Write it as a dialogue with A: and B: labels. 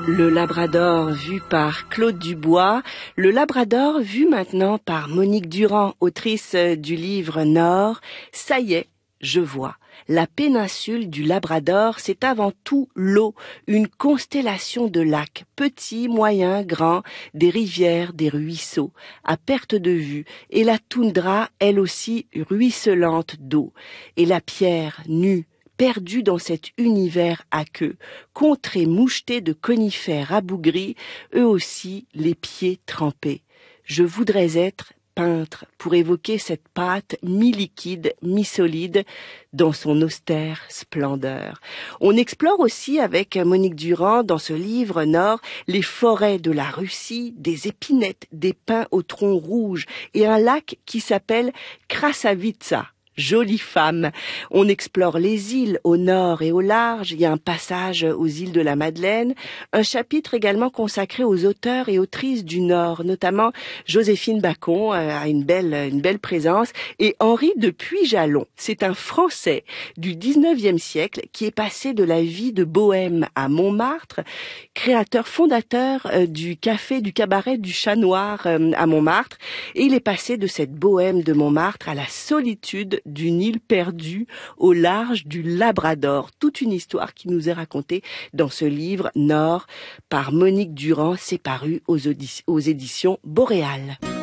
A: Le Labrador vu par Claude Dubois, le Labrador vu maintenant par Monique Durand, autrice du livre Nord. Ça y est, je vois. La péninsule du Labrador, c'est avant tout l'eau, une constellation de lacs, petits, moyens, grands, des rivières, des ruisseaux, à perte de vue, et la toundra, elle aussi, ruisselante d'eau, et la pierre nue, perdue dans cet univers aqueux, contrée mouchetée de conifères rabougris, eux aussi les pieds trempés. Je voudrais être peintre pour évoquer cette pâte mi-liquide, mi-solide dans son austère splendeur. On explore aussi avec Monique Durand dans ce livre Nord les forêts de la Russie, des épinettes, des pins au tronc rouge et un lac qui s'appelle Krasavitsa. Jolie femme. On explore les îles au nord et au large. Il y a un passage aux îles de la Madeleine. Un chapitre également consacré aux auteurs et autrices du Nord, notamment Joséphine Bacon a une belle présence, et Henri de Puyjalon. C'est un Français du 19e siècle qui est passé de la vie de bohème à Montmartre, créateur fondateur du cabaret du Chat Noir à Montmartre, et il est passé de cette bohème de Montmartre à la solitude d'une île perdue au large du Labrador. Toute une histoire qui nous est racontée dans ce livre Nord par Monique Durand. C'est paru aux éditions Boréal.